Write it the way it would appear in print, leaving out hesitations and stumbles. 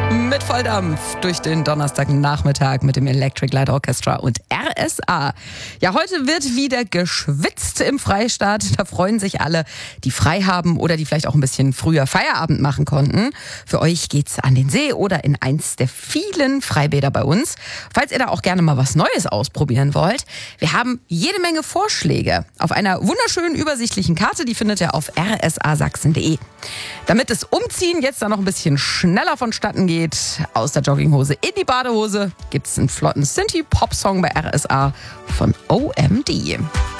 Mit Volldampf durch den Donnerstagnachmittag mit dem Electric Light Orchestra und RSA. Ja, heute wird wieder geschwitzt im Freistaat. Da freuen sich alle, die frei haben oder die vielleicht auch ein bisschen früher Feierabend machen konnten. Für euch geht's an den See oder in eins der vielen Freibäder bei uns. Falls ihr da auch gerne mal was Neues ausprobieren wollt, wir haben jede Menge Vorschläge auf einer wunderschönen übersichtlichen Karte. Die findet ihr auf rsasachsen.de. Damit das Umziehen jetzt dann noch ein bisschen schneller vonstatten geht, aus der Jogginghose in die Badehose, gibt's einen flotten Synthie-Pop-Song bei RSA von OMD.